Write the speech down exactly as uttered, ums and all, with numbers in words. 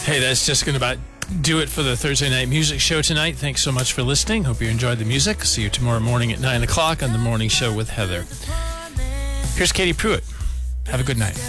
Hey, that's just going to about do it for the Thursday Night Music Show tonight. Thanks so much for listening. Hope you enjoyed the music. See you tomorrow morning at nine o'clock on The Morning Show with Heather. Here's Katie Pruitt. Have a good night.